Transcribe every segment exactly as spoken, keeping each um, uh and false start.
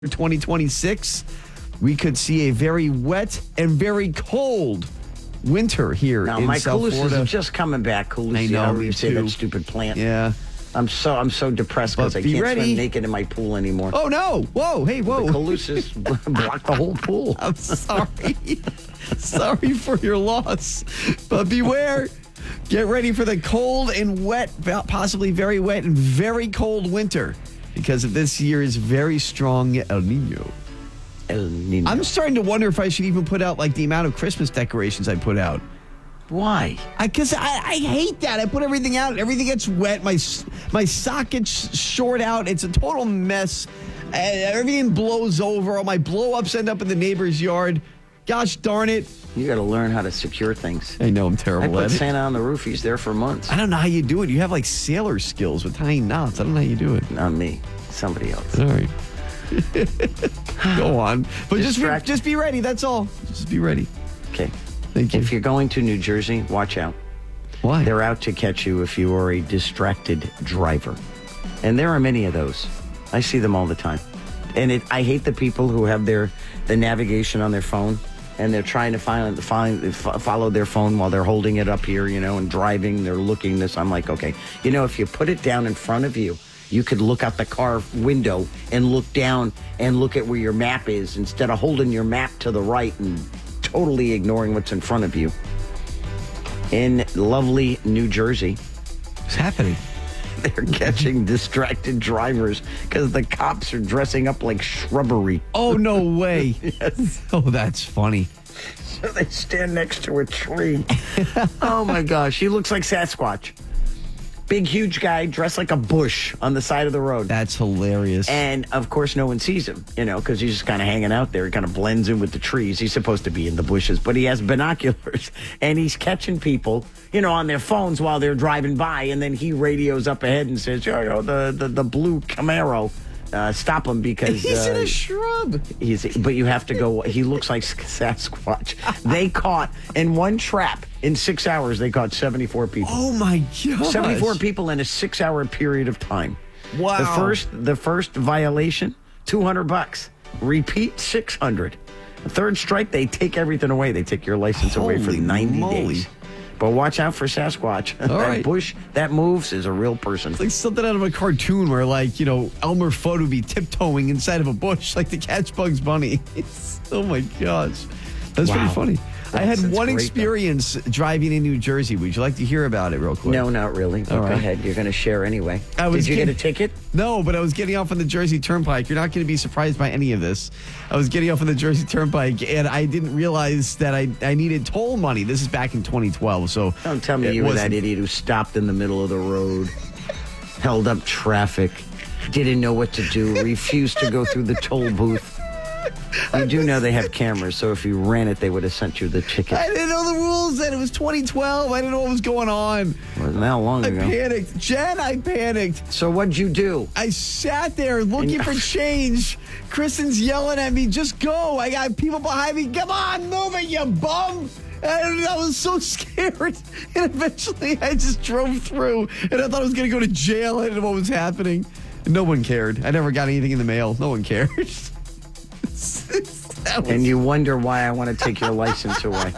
twenty twenty-six, we could see a very wet and very cold winter here Now, in my South Calusas Florida. are just coming back. Calusa, I know, however me you say too. that stupid plant. Yeah. I'm so I'm so depressed because But I be can't ready. swim naked in my pool anymore. Oh, no. Whoa. Hey, whoa. The Calusas block the whole pool. I'm sorry. Sorry for your loss. But beware. Get ready for the cold and wet, possibly very wet and very cold winter because of this year's very strong El Nino. El Nino. I'm starting to wonder if I should even put out like the amount of Christmas decorations I put out. Why? Because I, I, I hate that. I put everything out. Everything gets wet. My my sockets short out. It's a total mess. Uh, everything blows over. All my blow-ups end up in the neighbor's yard. Gosh darn it. You got to learn how to secure things. I know I'm I terrible put at it. Santa on the roof. He's there for months. I don't know how you do it. You have like sailor skills with tying knots. I don't know how you do it. Not me. Somebody else. All right. Go on. But just be, Distract- just be ready. That's all. Just be ready. Okay. Thank you. If you're going to New Jersey, watch out. Why? They're out to catch you if you are a distracted driver. And there are many of those. I see them all the time. And it, I hate the people who have their the navigation on their phone and they're trying to find, find f- follow their phone while they're holding it up here, you know, and driving. They're looking this. I'm like, okay, you know, if you put it down in front of you, you could look out the car window and look down and look at where your map is instead of holding your map to the right and totally ignoring what's in front of you. In lovely New Jersey, What's happening? they're catching distracted drivers because the cops are dressing up like shrubbery. Oh, no way. Yes. Oh, that's funny. So they stand next to a tree. Oh, my gosh. He looks like Sasquatch. Big, huge guy dressed like a bush on the side of the road. That's hilarious. And, of course, no one sees him, you know, because he's just kind of hanging out there. He kind of blends in with the trees. He's supposed to be in the bushes, but he has binoculars. And he's catching people, you know, on their phones while they're driving by. And then he radios up ahead and says, yo, yo, the, the, the blue Camaro, uh, stop him because... He's uh, in a shrub. He's, but you have to go. He looks like Sasquatch. They caught in one trap in six hours. They caught seventy-four people. Oh, my God. seventy-four people in a six-hour period of time. Wow. The first, the first violation, two hundred bucks. Repeat, six hundred. The third strike, they take everything away. They take your license away for Holy ninety moly. days. But watch out for Sasquatch. All that right. bush that moves is a real person. It's like something out of a cartoon where, like, you know, Elmer Fudd would be tiptoeing inside of a bush like to catch Bugs Bunny. It's, oh, my gosh. That's Wow. pretty funny. I had That's- that's one great, though. experience driving in New Jersey. Would you like to hear about it real quick? No, not really. But All go right. ahead. You're going to share anyway. I was Did you kid- get a ticket? No, but I was getting off on the Jersey Turnpike. You're not going to be surprised by any of this. I was getting off on the Jersey Turnpike, and I didn't realize that I, I needed toll money. This is back in twenty twelve, so... Don't tell me it you were wasn't- that idiot who stopped in the middle of the road, held up traffic, didn't know what to do, refused to go through the toll booth. You do know they have cameras, so if you ran it, they would have sent you the ticket. I didn't know the rules then. It was twenty twelve. I didn't know what was going on. Wasn't that long I ago. panicked. Jen, I panicked. So what'd you do? I sat there looking And- for change. Kristen's yelling at me, just go. I got people behind me. Come on, move it, you bum. And I was so scared. And eventually I just drove through. And I thought I was going to go to jail. I didn't know what was happening. And no one cared. I never got anything in the mail. No one cared. That was- And you wonder why I want to take your license away.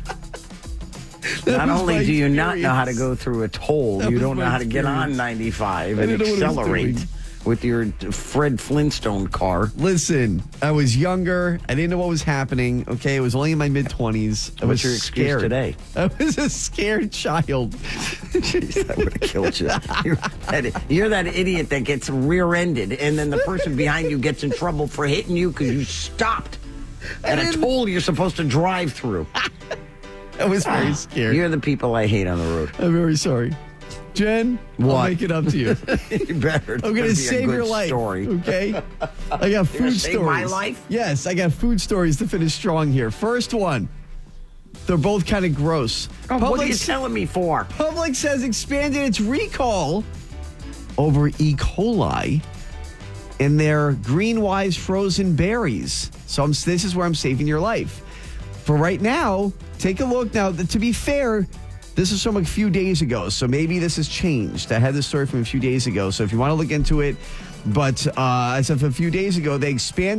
that Not was only my do you not know how to experience. go through a toll, That you was don't know my how to get on experience. ninety-five I and didn't know what I was accelerate doing. with your Fred Flintstone car. Listen, I was younger. I didn't know what was happening. Okay, it was only in my mid twenties. I was What's your excuse scared. today? I was a scared child. Jeez, that would have killed you. You're that, you're that idiot that gets rear-ended, and then the person behind you gets in trouble for hitting you because you stopped at a didn't- toll you're supposed to drive through. I was very scared. You're the people I hate on the road. I'm very sorry. Jen, I'll What? make it up to you. You better. I'm going to save your life. Story. Okay? I got food gonna stories. save my life? Yes, I got food stories to finish strong here. First one. They're both kind of gross. Oh, what are you Publix- telling me for? Publix has expanded its recall over E. coli in their Greenwise frozen berries. So I'm, this is where I'm saving your life. For right now, take a look. Now, th- to be fair, this is from a few days ago, so maybe this has changed. I had this story from a few days ago, so if you want to look into it, But uh, as of a few days ago, they expanded